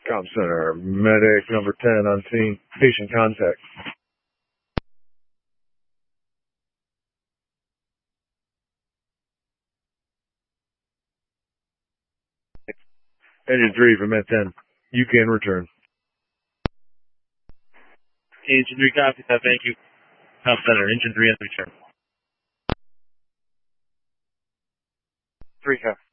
Comm Center, medic number 10 on scene, patient contact. Engine 3 for Med 10. You can return. Engine 3 copy that, thank you. Comm Center, Engine 3 on return. 3 copy.